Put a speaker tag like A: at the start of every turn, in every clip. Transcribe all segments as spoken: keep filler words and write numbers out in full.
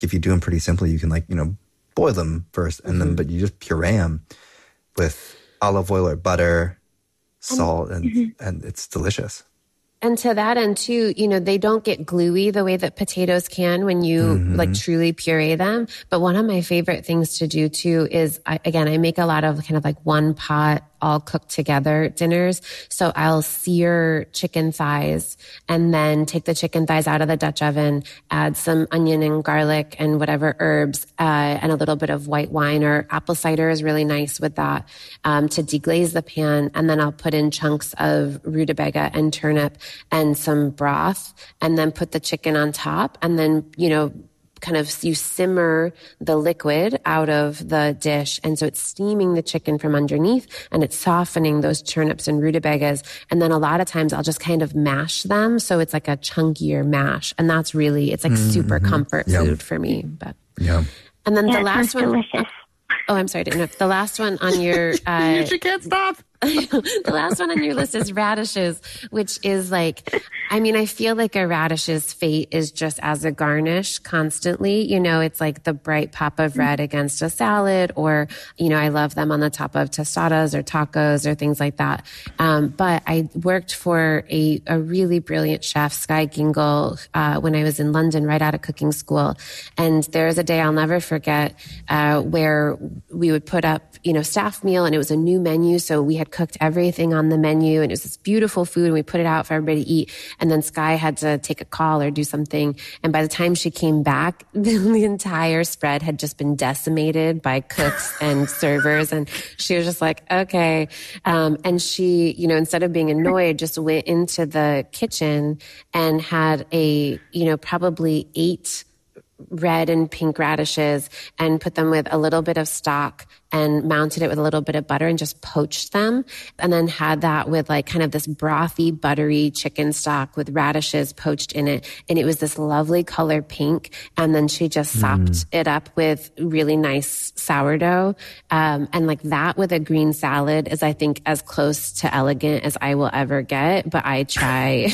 A: if you do them pretty simply, you can like, you know, boil them first and mm-hmm. then, but you just puree them with olive oil or butter, salt, and, and, mm-hmm. and it's delicious.
B: And to that end too, you know, they don't get gluey the way that potatoes can when you mm-hmm. like truly puree them. But one of my favorite things to do too is, I, again, I make a lot of kind of like one pot, all cooked together dinners. So I'll sear chicken thighs and then take the chicken thighs out of the Dutch oven, add some onion and garlic and whatever herbs, uh, and a little bit of white wine or apple cider is really nice with that, um, to deglaze the pan. And then I'll put in chunks of rutabaga and turnip and some broth and then put the chicken on top. And then, you know, kind of you simmer the liquid out of the dish. And so it's steaming the chicken from underneath and it's softening those turnips and rutabagas. And then a lot of times I'll just kind of mash them. So it's like a chunkier mash. And that's really, it's like mm-hmm. super comfort Yum. food for me. But
A: yeah.
B: And then
C: yeah,
B: the last one.
C: Delicious.
B: Oh, I'm sorry to interrupt. The last one on your... Uh,
A: you can't stop.
B: The last one on your list is radishes, which is like, I mean, I feel like a radish's fate is just as a garnish constantly. You know, it's like the bright pop of red against a salad, or, you know, I love them on the top of tostadas or tacos or things like that. Um, but I worked for a, a really brilliant chef, Skye Gingle, uh, when I was in London right out of cooking school. And there was a day I'll never forget, uh, where we would put up, you know, staff meal, and it was a new menu. So we had cooked everything on the menu, and it was this beautiful food, and we put it out for everybody to eat. And then Skye had to take a call or do something. And by the time she came back, the entire spread had just been decimated by cooks and servers. And she was just like, okay. Um, and she, you know, instead of being annoyed, just went into the kitchen and had a, you know, probably eight red and pink radishes and put them with a little bit of stock and mounted it with a little bit of butter and just poached them. And then had that with like kind of this brothy, buttery chicken stock with radishes poached in it. And it was this lovely color pink. And then she just sopped mm. it up with really nice sourdough. Um, and like that with a green salad is, I think, as close to elegant as I will ever get. But I try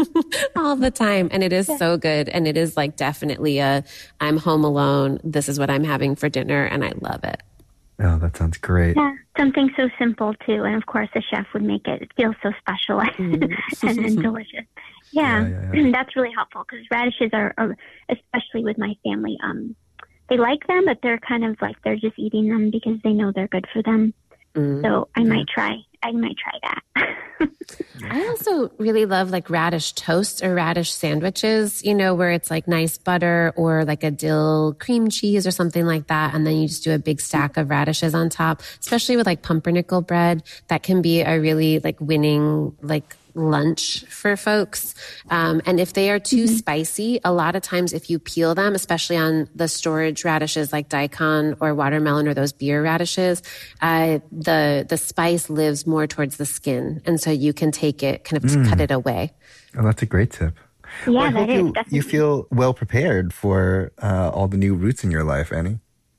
B: all the time. And it is so good. And it is like definitely a, I'm home alone. This is what I'm having for dinner. And I love it.
A: Oh, that sounds great.
C: Yeah, something so simple too. And of course, the chef would make it feel so special mm. and, and delicious. Yeah, yeah, yeah, yeah. That's really helpful because radishes are, are, especially with my family, um, they like them, but they're kind of like they're just eating them because they know they're good for them. Mm. So I yeah. might try. I might try that.
B: I also really love like radish toast or radish sandwiches, you know, where it's like nice butter or like a dill cream cheese or something like that. And then you just do a big stack of radishes on top, especially with like pumpernickel bread. That can be a really like winning, like lunch for folks. Um, and if they are too mm-hmm. spicy, a lot of times if you peel them, especially on the storage radishes like daikon or watermelon or those beer radishes, uh, the, the spice lives more towards the skin. And so you can take it, kind of mm. cut it away.
A: Oh, that's a great tip.
C: Yeah,
A: well, I
C: that
A: hope
C: is
A: you,
C: definitely.
A: you feel well prepared for uh, all the new roots in your life, Annie.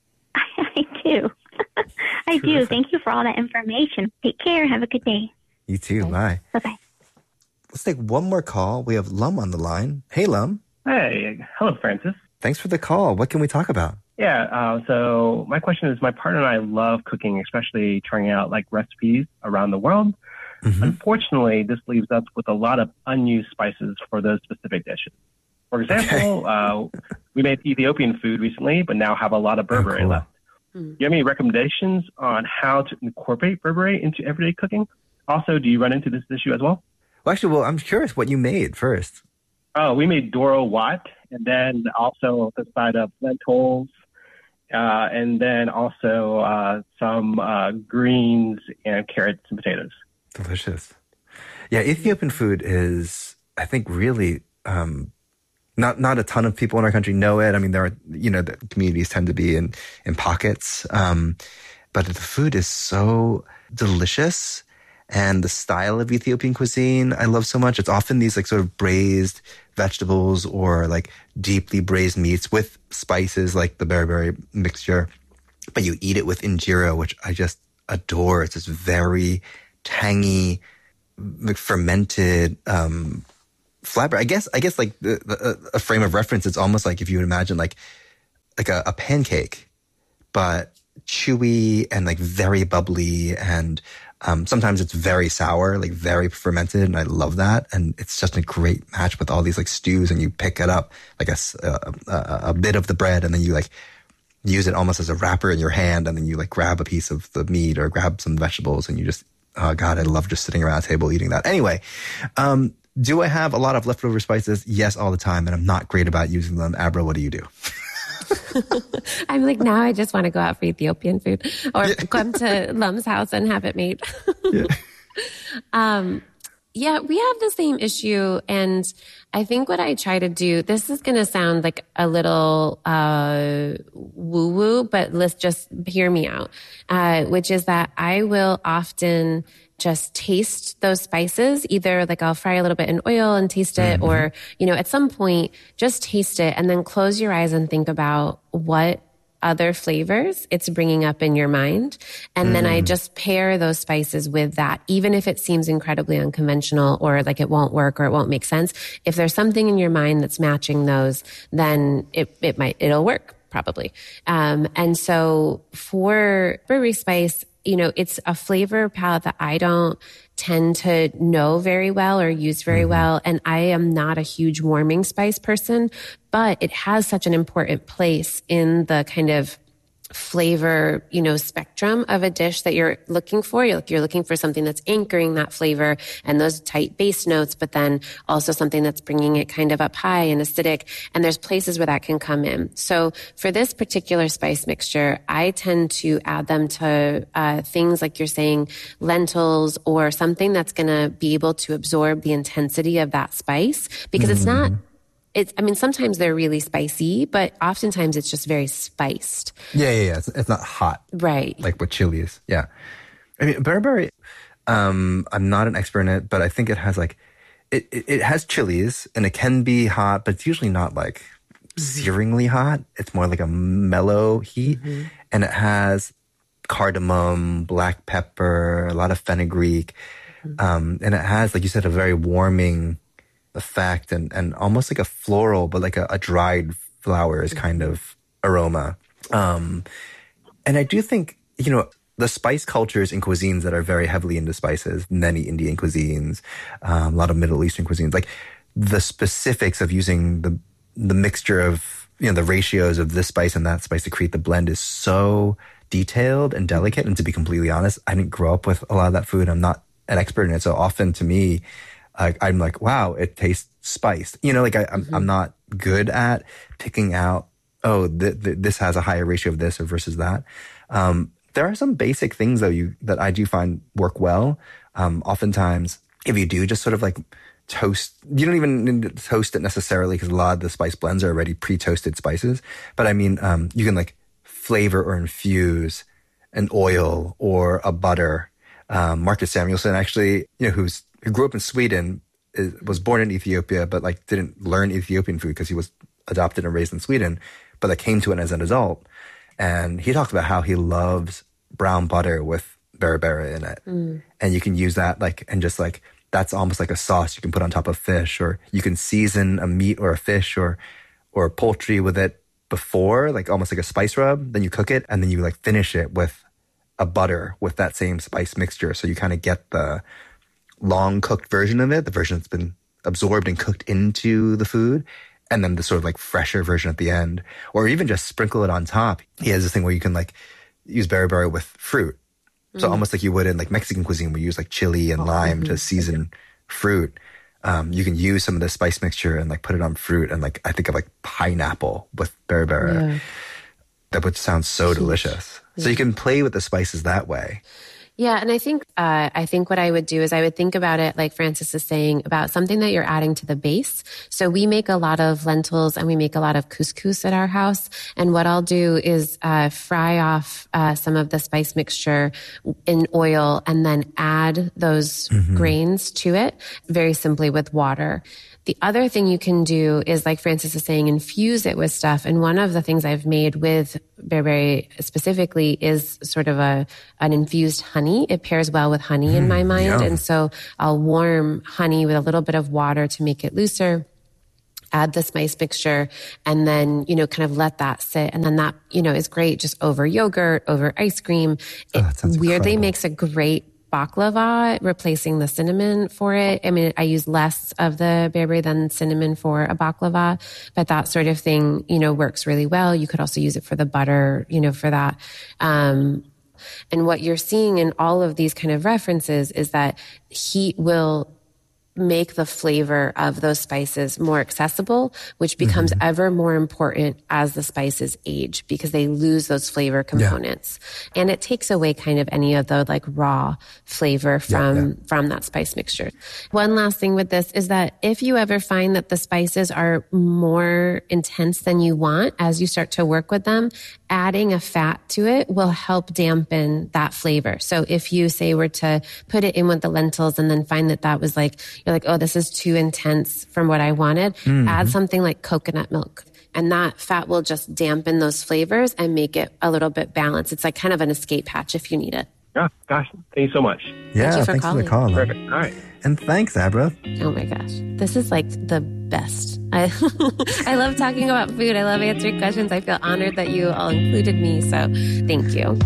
C: I do. I Terrific. do. Thank you for all that information. Take care. Have a good day.
A: You too. Bye.
C: Bye-bye.
A: Let's take one more call. We have Lum on the line. Hey, Lum.
D: Hey. Hello, Francis.
A: Thanks for the call. What can we talk about?
D: Yeah. Uh, so my question is, my partner and I love cooking, especially trying out like recipes around the world. Mm-hmm. Unfortunately, this leaves us with a lot of unused spices for those specific dishes. For example, okay. uh, we made Ethiopian food recently, but now have a lot of berbere oh, cool. left. Mm. Do you have any recommendations on how to incorporate berbere into everyday cooking? Also, do you run into this issue as well?
A: Well, actually, well, I'm curious what you made first.
D: Oh, we made Doro Wat, and then also the side of lentils, uh, and then also uh, some uh, greens and carrots and potatoes.
A: Delicious. Yeah, Ethiopian food is, I think, really um, not not a ton of people in our country know it. I mean, there are, you know, the communities tend to be in, in pockets, um, but the food is so delicious. And the style of Ethiopian cuisine I love so much. It's often these like sort of braised vegetables or like deeply braised meats with spices like the berbere mixture. But you eat it with injera, which I just adore. It's this very tangy, fermented um, flatbread. I guess I guess like the, the, a frame of reference, it's almost like if you would imagine like like a, a pancake, but chewy and like very bubbly. And um, sometimes it's very sour, like very fermented. And I love that. And it's just a great match with all these like stews. And you pick it up like a, a, a bit of the bread, and then you like use it almost as a wrapper in your hand. And then you like grab a piece of the meat or grab some vegetables, and you just, oh God, I love just sitting around a table eating that. Anyway, um, do I have a lot of leftover spices? Yes, all the time. And I'm not great about using them. Abra, what do you do?
B: I'm like, now I just want to go out for Ethiopian food or yeah. come to Lum's house and have it made. yeah. Um, yeah, we have the same issue. And I think what I try to do, this is going to sound like a little uh, woo-woo, but let's just hear me out, uh, which is that I will often just taste those spices. Either like I'll fry a little bit in oil and taste it, mm-hmm. or, you know, at some point just taste it and then close your eyes and think about what other flavors it's bringing up in your mind. And mm. then I just pair those spices with that, even if it seems incredibly unconventional or like it won't work or it won't make sense. If there's something in your mind that's matching those, then it, it might, it'll work probably. Um, and so for Burberry spice, you know, it's a flavor palette that I don't tend to know very well or use very mm-hmm. well. And I am not a huge warming spice person, but it has such an important place in the kind of flavor, you know, spectrum of a dish that you're looking for. You're, you're looking for something that's anchoring that flavor and those tight base notes, but then also something that's bringing it kind of up high and acidic. And there's places where that can come in. So for this particular spice mixture, I tend to add them to uh, things like you're saying, lentils or something that's going to be able to absorb the intensity of that spice, because mm-hmm. it's not It's, I mean, sometimes they're really spicy, but oftentimes it's just very spiced.
A: Yeah, yeah, yeah. It's, it's not hot.
B: Right.
A: Like what chili is. Yeah. I mean, Burberry, um, I'm not an expert in it, but I think it has like, it, it, it has chilies and it can be hot, but it's usually not like searingly hot. It's more like a mellow heat. Mm-hmm. And it has cardamom, black pepper, a lot of fenugreek. Mm-hmm. Um, and it has, like you said, a very warming effect and, and almost like a floral, but like a, a dried flowers kind of aroma. Um, and I do think, you know, the spice cultures in cuisines that are very heavily into spices, many Indian cuisines, um, a lot of Middle Eastern cuisines, like the specifics of using the, the mixture of, you know, the ratios of this spice and that spice to create the blend is so detailed and delicate. And to be completely honest, I didn't grow up with a lot of that food. I'm not an expert in it. So often to me, Uh, I'm like, wow, it tastes spiced. You know, like I, I'm, mm-hmm. I'm not good at picking out, oh, th- th- this has a higher ratio of this or versus that. Um, there are some basic things though you that I do find work well. Um, oftentimes, if you do just sort of like toast, you don't even need to toast it necessarily because a lot of the spice blends are already pre-toasted spices. But I mean, um, you can like flavor or infuse an oil or a butter. Um, Marcus Samuelsson actually, you know, who's who grew up in Sweden, is, was born in Ethiopia, but like didn't learn Ethiopian food because he was adopted and raised in Sweden, but like came to it as an adult. And he talked about how he loves brown butter with berbere in it. Mm. And you can use that like, and just like, that's almost like a sauce you can put on top of fish, or you can season a meat or a fish or, or poultry with it before, like almost like a spice rub. Then you cook it and then you like finish it with a butter with that same spice mixture. So you kind of get the long cooked version of it, the version that's been absorbed and cooked into the food, and then the sort of like fresher version at the end, or even just sprinkle it on top. He has this thing where you can like use berbere with fruit. So mm. almost like you would in like Mexican cuisine, where you use like chili and lime mm-hmm. to season fruit. Um, you can use some of this spice mixture and like put it on fruit, and like I think of like pineapple with berbere. Yeah. That would sound so delicious. Yeah. So you can play with the spices that way.
B: Yeah. And I think, uh, I think what I would do is I would think about it, like Francis is saying, about something that you're adding to the base. So we make a lot of lentils and we make a lot of couscous at our house. And what I'll do is, uh, fry off, uh, some of the spice mixture in oil and then add those mm-hmm. grains to it very simply with water. The other thing you can do is, like Francis is saying, infuse it with stuff. And one of the things I've made with berbere specifically is sort of a an infused honey. It pairs well with honey mm, in my mind. Yum. And so I'll warm honey with a little bit of water to make it looser. add the spice mixture, and then, you know, kind of let that sit. And then that, you know, is great just over yogurt, over ice cream. It oh, weirdly incredible. Makes a great baklava, replacing the cinnamon for it. I mean, I use less of the berry than cinnamon for a baklava, but that sort of thing, you know, works really well. You could also use it for the butter, you know, for that. Um, and what you're seeing in all of these kind of references is that heat will make the flavor of those spices more accessible, which becomes mm-hmm. ever more important as the spices age because they lose those flavor components. Yeah. And it takes away kind of any of the like raw flavor from, yeah, yeah. from that spice mixture. One last thing with this is that if you ever find that the spices are more intense than you want as you start to work with them, adding a fat to it will help dampen that flavor. So if you say were to put it in with the lentils and then find that that was like, you're like, oh, this is too intense from what I wanted, mm-hmm. add something like coconut milk. And that fat will just dampen those flavors and make it a little bit balanced. It's like kind of an escape hatch if you need it.
D: Yeah, gosh, thank you so much.
A: Yeah,
B: Thank you for
A: thanks
B: calling.
A: for the call.
D: Perfect. All right.
A: And thanks, Abra.
B: Oh my gosh. This is like the best. I I love talking about food. I love answering questions. I feel honored that you all included me. So thank you.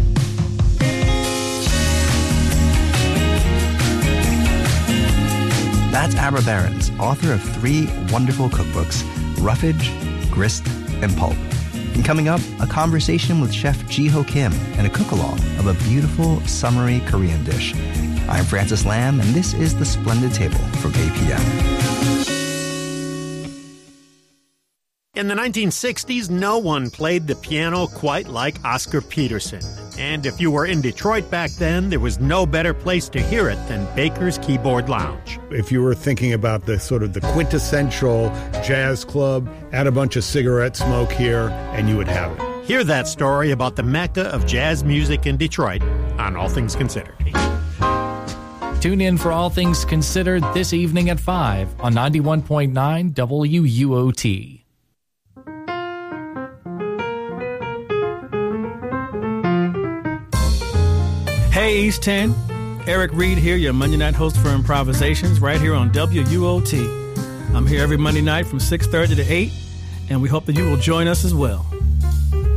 A: That's Abra Berens, author of three wonderful cookbooks, Roughage, Grist, and Pulp. And coming up, a conversation with Chef Ji-Ho Kim and a cook-along of a beautiful, summery Korean dish. I'm Francis Lamb, and this is The Splendid Table from A P M.
E: In the nineteen sixties, no one played the piano quite like Oscar Peterson. And if you were in Detroit back then, there was no better place to hear it than Baker's Keyboard Lounge.
F: If you were thinking about the sort of the quintessential jazz club, add a bunch of cigarette smoke here, and you would have it.
E: Hear that story about the Mecca of jazz music in Detroit on All Things Considered.
G: Tune in for All Things Considered this evening at five on ninety-one point nine W U O T.
H: Hey, East ten. Eric Reed here, your Monday night host for Improvisations, right here on W U O T. I'm here every Monday night from six thirty to eight, and we hope that you will join us as well.